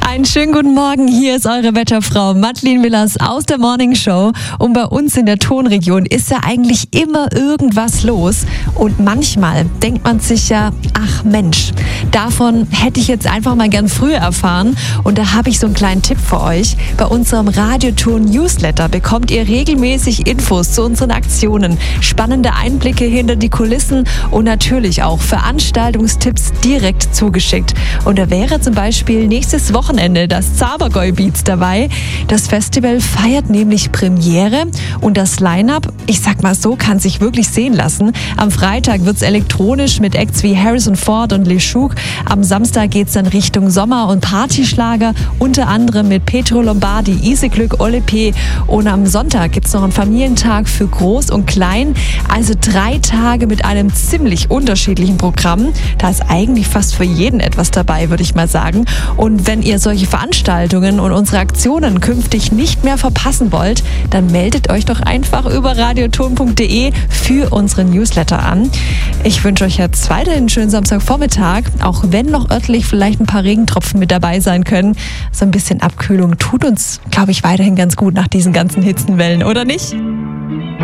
Einen schönen guten Morgen, hier ist eure Wetterfrau Madeleine Willers aus der Morning Show. Und bei uns in der Tonregion ist ja eigentlich immer irgendwas los. Und manchmal denkt man sich ja, ach Mensch, davon hätte ich jetzt einfach mal gern früher erfahren. Und da habe ich so einen kleinen Tipp für euch. Bei unserem Radioton-Newsletter bekommt ihr regelmäßig Infos zu unseren Aktionen, spannende Einblicke hinter die Kulissen und natürlich auch Veranstaltungstipps direkt zugeschickt. Und da wäre zum Beispiel nächstes Wochenende das Zabergäu Beats dabei. Das Festival feiert nämlich Premiere und das Line-Up, ich sag mal so, kann sich wirklich sehen lassen. Am Freitag wird's elektronisch mit Acts wie Harrison Ford und LeShook. Am Samstag geht's dann Richtung Sommer- und Partyschlager, unter anderem mit Petro Lombardi, Iseglück, Ole P. Und am Sonntag gibt's noch einen Familientag für Groß und Klein. Also 3 Tage mit einem ziemlich unterschiedlichen Programm. Da ist eigentlich fast für jeden etwas dabei, würde ich mal sagen. Und wenn ihr solche Veranstaltungen und unsere Aktionen künftig nicht mehr verpassen wollt, dann meldet euch doch einfach über radioton.de für unseren Newsletter an. Ich wünsche euch jetzt weiterhin einen schönen Samstagvormittag, auch wenn noch örtlich vielleicht ein paar Regentropfen mit dabei sein können. So ein bisschen Abkühlung tut uns, glaube ich, weiterhin ganz gut nach diesen ganzen Hitzenwellen, oder nicht?